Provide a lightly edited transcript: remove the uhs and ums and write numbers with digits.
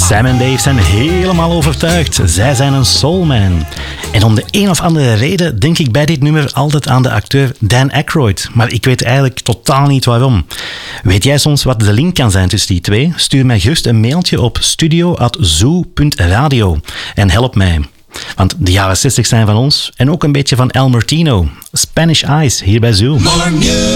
Sam en Dave zijn helemaal overtuigd. Zij zijn een soulman. En om de een of andere reden denk ik bij dit nummer altijd aan de acteur Dan Aykroyd. Maar ik weet eigenlijk totaal niet waarom. Weet jij soms wat de link kan zijn tussen die twee? Stuur mij gerust een mailtje op studio@zoo.radio en help mij. Want de jaren 60 zijn van ons en ook een beetje van El Martino. Spanish Eyes hier bij Zoo.